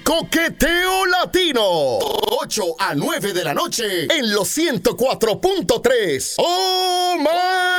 Coqueteo Latino. 8 a 9 de la noche en los 104.3. ¡Oh, my!